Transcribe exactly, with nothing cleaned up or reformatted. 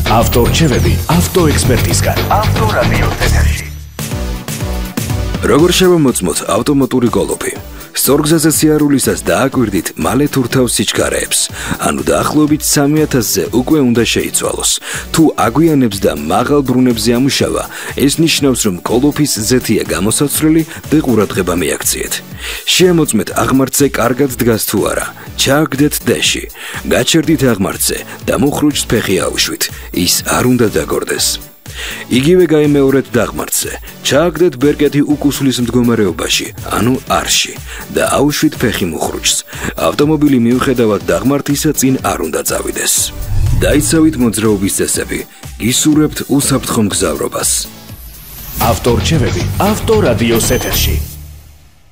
ავტორჩევები ავტოექსპერტისგან. ავტორადიო ეთერში. როგორ შევამოწმოთ ავტომატური კოლოფი? სწორგზაზე სიარულისას დააკვირდით მალე თურთავს სიჩქარეებს, ანუ დაახლოებით სამი ათასზე უკვე უნდა შეიცვალოს. თუ აგვიანებს და მაღალ ბრუნებზე ამუშავა, ეს ნიშნავს, რომ კოლოფის ზეთია გამოსაცვლელი და ყურადღება მიაქციეთ. შეამოწმეთ აღმართზე კარგად დგას თუ არა, ჩააგდეთ დეში, გაჩერდით აღმართზე და მოხრუჭს ფეხი აუშვით, ის არ უნდა დაგორდეს. იგივე გაიმეორეთ დაღმართზე, ჩააგდეთ ბერკეტი უკუსლის მდგომარეობაში, ანუ არში და აუშვით ფეხი მოხრუჭს. ავტომობილი მიუხედავად დაღმართისა წინ არ უნდა წავიდეს. დაიცავით მოძრაობის წესები, გისურვებთ უსაფრთხო მგზავრობას. ავტორჩევები ავტორადიოს ეთერში.